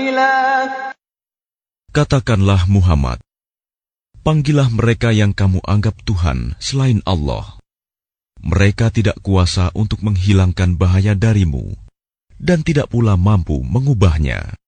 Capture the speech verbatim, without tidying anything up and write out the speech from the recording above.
سبيلا. Katakanlah Muhammad, panggillah mereka yang kamu anggap Tuhan selain Allah. Mereka tidak kuasa untuk menghilangkan bahaya darimu, dan tidak pula mampu mengubahnya.